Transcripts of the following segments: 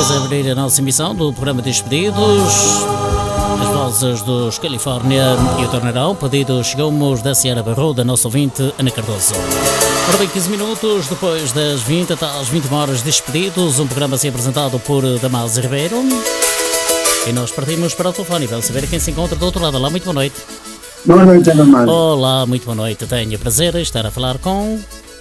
músicas a abrir a nossa emissão do programa Despedidos. As vozes dos Califórnia e o Torneirão. Pedido chegamos da Ciara Barro, da nossa ouvinte Ana Cardoso. Ora bem, 15 minutos depois das 20 até às 21 horas Despedidos. Um programa assim apresentado por Damaso Ribeiro. E nós partimos para o telefone. Vamos saber quem se encontra do outro lado. Olá, muito boa noite. Boa noite, Ana Mário. Olá, muito boa noite. Tenho o prazer de estar a falar com...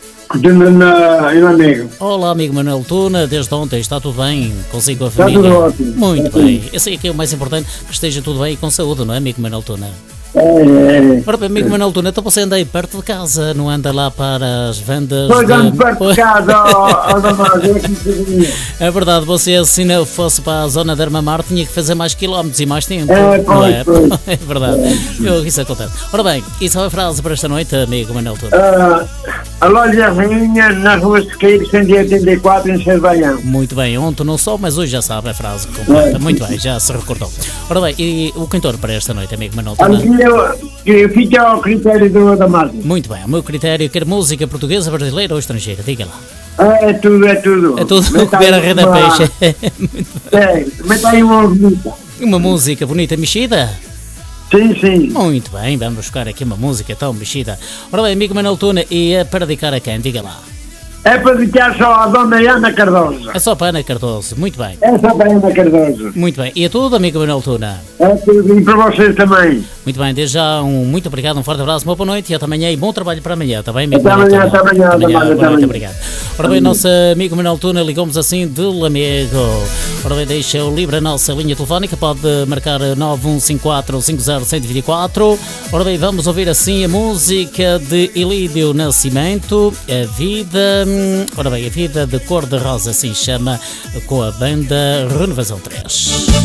meu amigo. Olá, amigo Manuel Tuna. Desde ontem está tudo bem? Consigo a Está família? tudo ótimo. Muito bem. Eu sei que é o mais importante, que esteja tudo bem e com saúde, não é, amigo Manuel Tuna? É. Ora bem, amigo Manuel Tuna, então você anda aí perto de casa, não anda lá para as vendas Pois ando perto de casa, Ana Mário. É verdade, você se não fosse para a zona de Armamar tinha que fazer mais quilómetros e mais tempo, É, não pois, é? pois. É verdade, isso acontece. Ora bem, isso é a frase para esta noite, amigo Manuel Tuna. A loja Rainha, na rua Sequeiro, 184, em Cervaião. Muito bem, ontem não só, mas hoje já sabe a frase completa. Muito bem, já se recordou. Ora bem, e o cantor para esta noite, amigo Manuel Tuna? Eu fico ao critério do Damasio. Muito bem, o meu critério, quer música portuguesa, brasileira ou estrangeira, diga lá. É tudo, é tudo. É tudo o que vier a rede a peixe. É, mete aí uma bonita. Uma música bonita, mexida? Sim, sim. Muito bem, vamos buscar aqui uma música tão mexida. Ora bem, amigo Manuel Tuna, e é para dedicar a quem? Diga lá. É para dedicar só à dona Ana Cardoso. É só para Ana Cardoso, muito bem. É só para Ana Cardoso. Muito bem, e é tudo, amigo Manuel Tuna? É tudo, e para vocês também. Muito bem, desde já muito obrigado, um forte abraço, uma boa noite e até amanhã e bom trabalho para amanhã, está bem, amigo Até Manuel amanhã, Tuna? até amanhã, Boa noite, amanhã. obrigado. Ora bem, nosso amigo Manuel Tuna, ligamos assim de Lamego. Ora bem, deixa o livre a nossa linha telefónica, pode marcar 9154-50124. Ora bem, vamos ouvir assim a música de Elídio Nascimento, A Vida, ora bem, A Vida de Cor de Rosa, assim chama, com a banda Renovação 3.